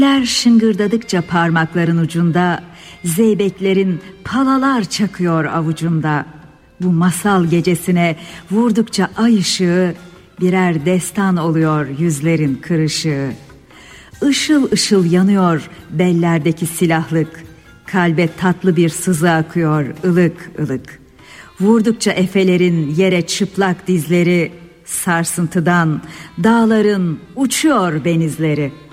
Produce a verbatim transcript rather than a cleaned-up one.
Şıngırdadıkça parmakların ucunda, zeybeklerin palalar çakıyor avucunda. Bu masal gecesine vurdukça ay ışığı, birer destan oluyor yüzlerin kırışığı. Işıl ışıl yanıyor bellerdeki silahlık, kalbe tatlı bir sızı akıyor ılık ılık. Vurdukça efelerin yere çıplak dizleri, sarsıntıdan dağların uçuyor benizleri.